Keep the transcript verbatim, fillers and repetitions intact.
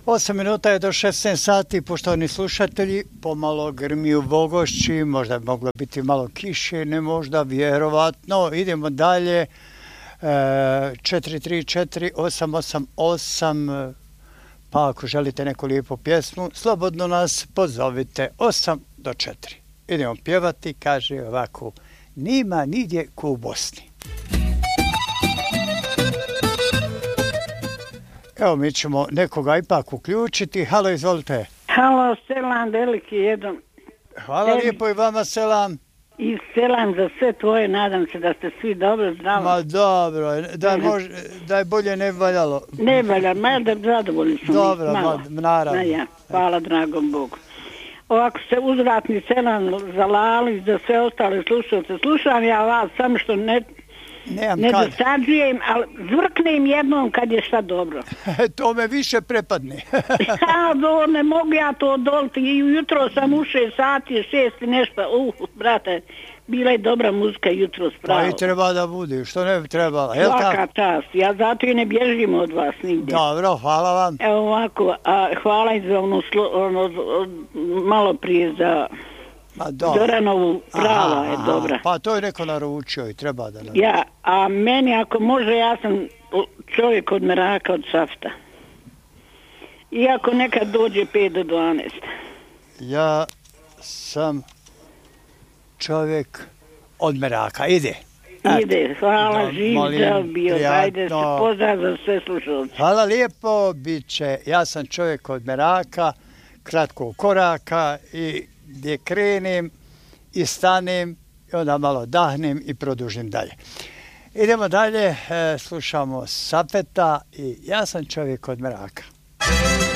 osam minuta je do šesnaest sati, poštovani slušatelji, pomalo grmi u Bogošći, možda bi moglo biti malo kiše, ne možda, vjerovatno. Idemo dalje, četiri tri četiri osam osam osam, pa ako želite neku lijepu pjesmu, slobodno nas pozovite, osam do četiri. Idemo pjevati, kaže ovako, nima nigdje ko u Bosni. Evo, mi ćemo nekoga ipak uključiti. Halo, izvolite. Halo, selam veliki jedan. Hvala Tebi. Lijepo i vama selam. I selam za sve tvoje, nadam se da ste svi dobro, zdravo. Ma dobro, da je, mož, da je bolje ne valjalo. Ne valja, ma da zadovoljni smo. Dobro, ma, naravno. Ja, hvala dragom Bogu. Ovako se uzvratni selam za Lali, za sve ostale slušalce. Slušam ja vas, samo što ne... Nemam ne kad. dosađujem, ali zvrknem jednom kad je šta dobro. To me više prepadne. Ja, do, ne mogu ja to odoliti. I jutro sam u šest sati, šest i nešto. Uh, brate, bila je dobra muzika jutro spravo. Pa i treba da bude, što ne bi trebala. Jel svaka čast, ja zato i ne bježim od vas nigdje. Dobro, hvala vam. Evo ovako, a, hvala i za ono, slo, ono malo prije za... Zoranovu prava aha, je dobra. Aha, pa to je neko naručio i treba da naručio. Ja, a meni ako može, ja sam čovjek od meraka, od safta. Iako nekad dođe pet do dvanaest. Ja sam čovjek od meraka. Ide. Ide, hvala, da, živ zdrav bio. Ajde, pozdrav za sve slušalce. Hvala lijepo, bit će. Ja sam čovjek od meraka, kratkog koraka i gdje krenem i stanem i onda malo dahnem i produžim dalje. Idemo dalje, slušamo Safeta i ja sam čovjek od meraka.